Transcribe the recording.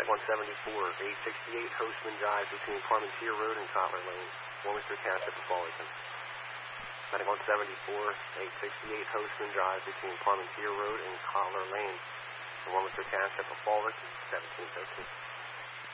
Medic 174, 868 Hostman Drive between Parmentier Road and Cotler Lane, Warminster Township of Fullerton. Medic 174, 868 Hostman Drive between Parmentier Road and Cotler Lane, Warminster Township of Fullerton, 1713.